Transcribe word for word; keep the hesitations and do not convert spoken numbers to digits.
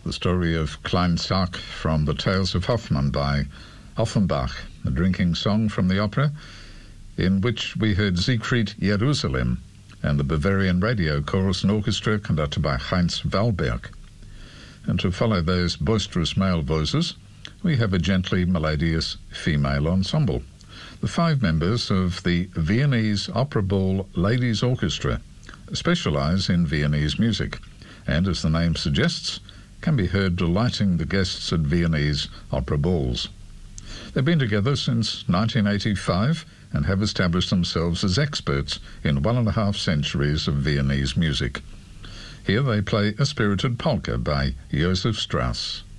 the story of Klein Sark from The Tales of Hoffmann by Offenbach, a drinking song from the opera, in which we heard Siegfried Jerusalem and the Bavarian Radio Chorus and Orchestra conducted by Heinz Wallberg. And to follow those boisterous male voices, we have a gently melodious female ensemble. The five members of the Viennese Opera Ball Ladies Orchestra specialise in Viennese music, and as the name suggests, can be heard delighting the guests at Viennese opera balls. They've been together since nineteen eighty-five and have established themselves as experts in one and a half centuries of Viennese music. Here they play a spirited polka by Josef Strauss.